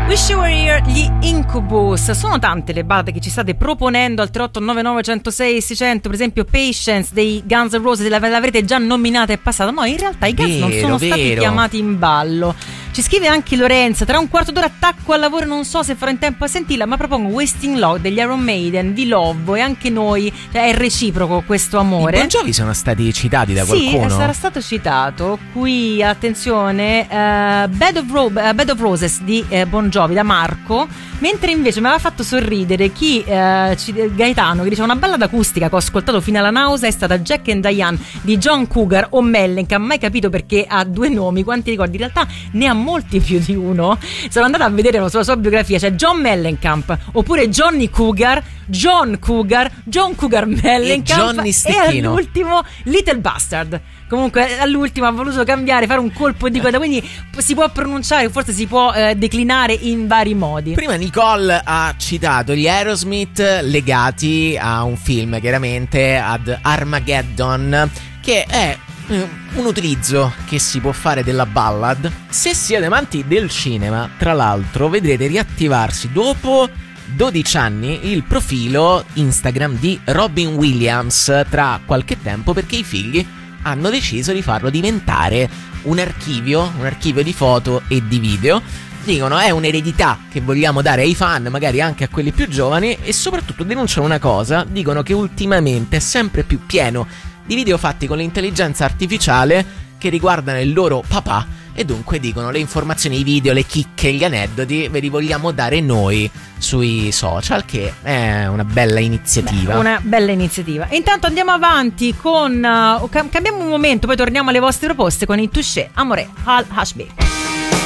Wish You Were Here, gli Incubus. Sono tante le ballade che ci state proponendo al 3899 106 600, per esempio Patience dei Guns N' Roses, l'avrete già nominata e passata. No, in realtà i Guns non sono stati chiamati in ballo. Ci scrive anche Lorenza: tra un quarto d'ora attacco al lavoro, non so se farò in tempo a sentirla, ma propongo Wasting Love degli Iron Maiden, di Lovo, e anche noi, cioè è reciproco questo amore. I Bon Jovi sono stati citati da qualcuno? Sì, sarà stato citato qui, attenzione, Bed of Roses di Bon Jovi da Marco, mentre invece mi aveva fatto sorridere Gaetano, che diceva una ballata acustica che ho ascoltato fino alla nausea è stata Jack and Diane di John Cougar o Mellencamp, mai capito perché ha due nomi, quanti ricordi, in realtà ne ha molti più di uno. Sono andata a vedere sulla sua biografia, c'è John Mellencamp, oppure Johnny Cougar, John Cougar Mellencamp e all'ultimo Little Bastard. Comunque all'ultimo ha voluto cambiare, fare un colpo di coda, quindi si può pronunciare, forse si può declinare in vari modi. Prima Nicole ha citato gli Aerosmith legati a un film, chiaramente ad Armageddon, che è un utilizzo che si può fare della ballad. Se siete amanti del cinema, tra l'altro, vedrete riattivarsi dopo 12 anni il profilo Instagram di Robin Williams tra qualche tempo, perché i figli hanno deciso di farlo diventare un archivio di foto e di video. Dicono è un'eredità che vogliamo dare ai fan, magari anche a quelli più giovani, e soprattutto denunciano una cosa: dicono che ultimamente è sempre più pieno di video fatti con l'intelligenza artificiale che riguardano il loro papà, e dunque dicono le informazioni, i video, le chicche, gli aneddoti ve li vogliamo dare noi sui social, che è una bella iniziativa. Una bella iniziativa. E intanto andiamo avanti con cambiamo un momento, poi torniamo alle vostre proposte con il Touché Amore Al Hashbi.